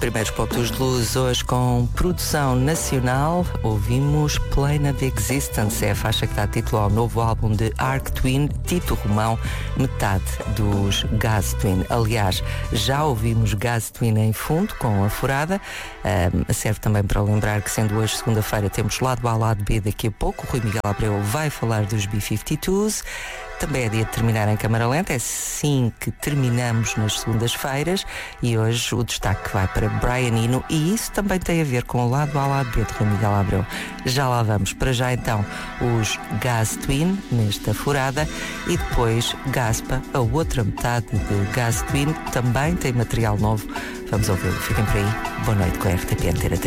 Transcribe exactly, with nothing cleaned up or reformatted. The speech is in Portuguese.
primeiros pontos de luz hoje com produção nacional. Ouvimos Plane of Existence, é a faixa que dá título ao novo álbum de Arc Twin, Tito Romão, metade dos Gaz Twin. Aliás, já ouvimos Gaz Twin em fundo com a Furada. Um, serve também para lembrar que, sendo hoje segunda-feira, temos lado A, lado B daqui a pouco. O Rui Miguel Abreu vai falar dos B cinquenta e dois. Também é dia de terminar em câmara lenta, é assim que terminamos nas segundas-feiras, e hoje o destaque vai para Brian Eno, e isso também tem a ver com o lado A, lado B de Rui Miguel Abreu. Já lá vamos. Para já então os Gaz Twin nesta Furada, e depois Gaspa, a outra metade de Gaz Twin, também tem material novo. Vamos ouvi-lo. Fiquem por aí. Boa noite com a R T P Antena três.